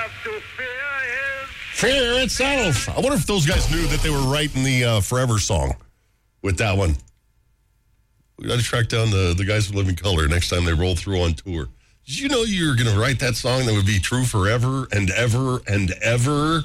Fear itself. I wonder if those guys knew that they were writing the Forever song with that one. We got to track down the guys from Living Color next time they roll through on tour. Did you know you were going to write that song that would be true forever and ever and ever?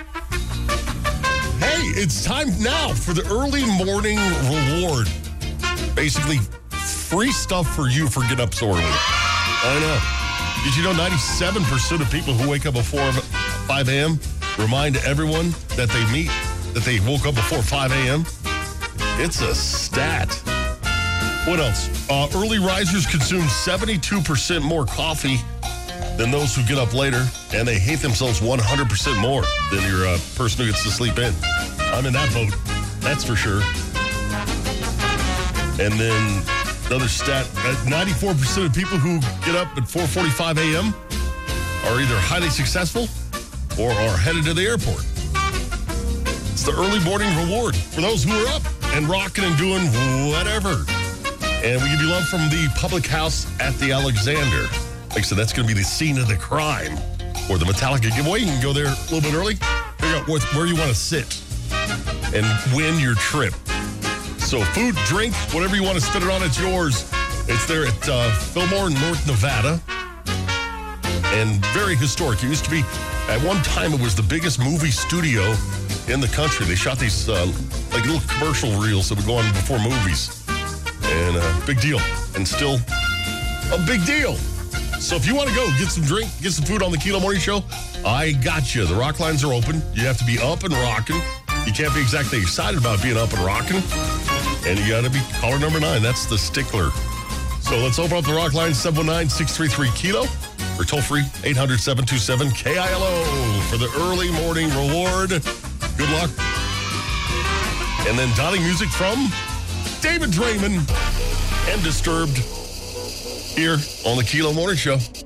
Hey, it's time now for the early morning reward. Basically, free stuff for you for get up so early. I know. Did you know 97% of people who wake up before 5 a.m. remind everyone that they woke up before 5 a.m.? It's a stat. What else? Early risers consume 72% more coffee than those who get up later, and they hate themselves 100% more than your person who gets to sleep in. I'm in that boat, that's for sure. And then another stat, 94% of people who get up at 4:45 a.m. are either highly successful or are headed to the airport. It's the early morning reward for those who are up and rocking and doing whatever. And we give you love from the public house at the Alexander. Like I said, that's going to be the scene of the crime or the Metallica giveaway. You can go there a little bit early, figure out where you want to sit and win your trip. So food, drink, whatever you want to spend it on, it's yours. It's there at Fillmore in North Nevada. And very historic. It used to be, at one time, it was the biggest movie studio in the country. They shot these like little commercial reels that would go on before movies. And big deal. And still a big deal. So if you want to go get some drink, get some food on the Kilo Morning Show, I got you. The rock lines are open. You have to be up and rocking. You can't be exactly excited about being up and rocking. And you got to be caller number 9. That's the stickler. So let's open up the rock line, 719-633-KILO. Or toll free, 800-727-KILO for the early morning reward. Good luck. And then dotting music from David Draymond and Disturbed here on the Kilo Morning Show.